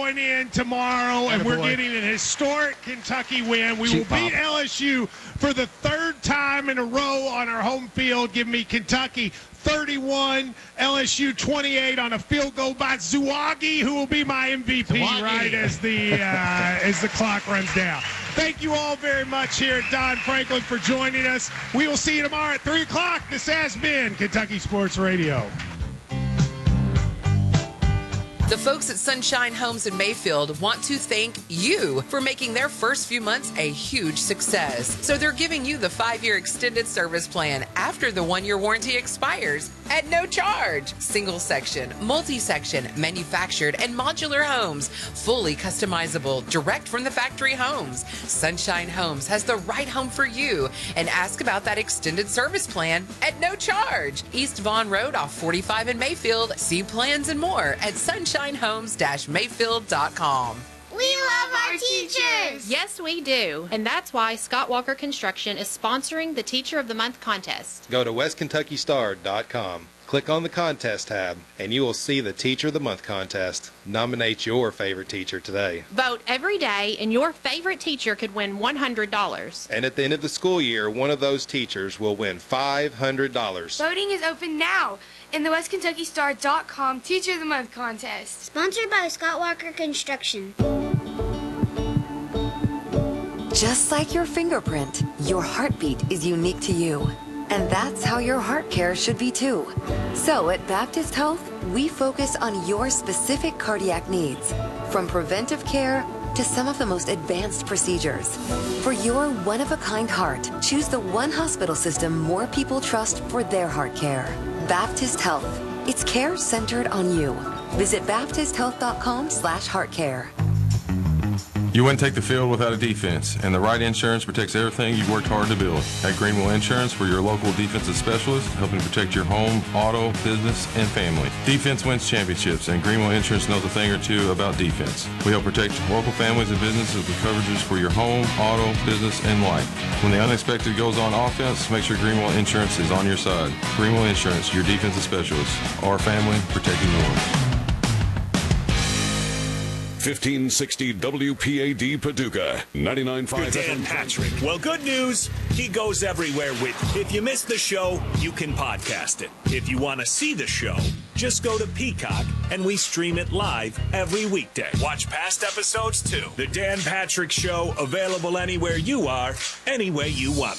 going in tomorrow, and we're getting an historic Kentucky win. We will beat LSU for the third time in a row on our home field. Give me Kentucky 31, LSU 28 on a field goal by Zouagi, who will be my MVP right as the clock runs down. Thank you all very much here at Don Franklin for joining us. We will see you tomorrow at 3 o'clock. This has been Kentucky Sports Radio. The folks at Sunshine Homes in Mayfield want to thank you for making their first few months a huge success. So they're giving you the 5-year extended service plan after the 1-year warranty expires at no charge. Single section, multi-section, manufactured and modular homes, fully customizable, direct from the factory homes. Sunshine Homes has the right home for you, and ask about that extended service plan at no charge. East Vaughn Road off 45 in Mayfield. See plans and more at sunshinehomes-mayfield.com. We love our teachers! Yes, we do. And that's why Scott Walker Construction is sponsoring the Teacher of the Month contest. Go to westkentuckystar.com. Click on the contest tab, and you will see the Teacher of the Month contest. Nominate your favorite teacher today. Vote every day, and your favorite teacher could win $100. And at the end of the school year, one of those teachers will win $500. Voting is open now in the westkentuckystar.com Teacher of the Month contest. Sponsored by Scott Walker Construction. Just like your fingerprint, your heartbeat is unique to you. And that's how your heart care should be too. So at Baptist Health, we focus on your specific cardiac needs, from preventive care to some of the most advanced procedures. For your one-of-a-kind heart, choose the one hospital system more people trust for their heart care. Baptist Health. It's care centered on you. Visit baptisthealth.com/heartcare. You wouldn't take the field without a defense, and the right insurance protects everything you've worked hard to build. At Greenwell Insurance, we're your local defensive specialist, helping protect your home, auto, business, and family. Defense wins championships, and Greenwell Insurance knows a thing or two about defense. We help protect local families and businesses with coverages for your home, auto, business, and life. When the unexpected goes on offense, make sure Greenwell Insurance is on your side. Greenwell Insurance, your defensive specialist. Our family, protecting yours. 1560 WPAD Paducah, 99.5 Dan Patrick. Well, good news. He goes everywhere with you. If you missed the show, you can podcast it. If you want to see the show, just go to Peacock, and we stream it live every weekday. Watch past episodes, too. The Dan Patrick Show, available anywhere you are, any way you want it.